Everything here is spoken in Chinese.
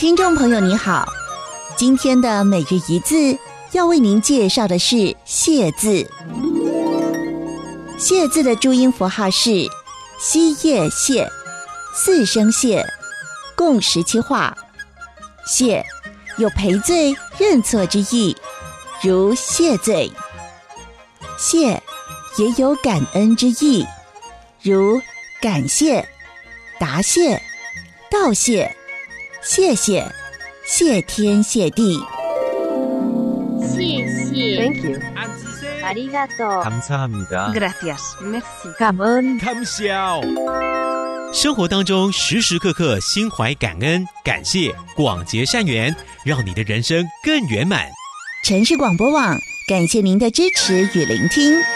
听众朋友你好，今天的每日一字要为您介绍的是谢字。谢字的注音符号是西叶谢，四声谢，共17画。谢有赔罪认错之意，如谢罪。谢也有感恩之意，如感谢、答谢、道谢、谢谢、谢天谢地。 谢谢 Thank you. ありがとう 감사합니다. Gracias. Merci. cảm ơn. 감사합니다. 生活当中时时刻刻心怀感恩、感谢、广结善缘，让你的人生更圆满。 城市广播网，感谢您的支持与聆听。